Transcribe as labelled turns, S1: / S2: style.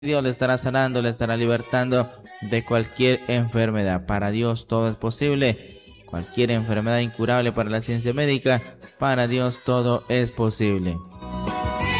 S1: Dios le estará sanando, le estará libertando de cualquier enfermedad. Para Dios todo es posible. Cualquier enfermedad incurable para la ciencia médica, para Dios todo es posible.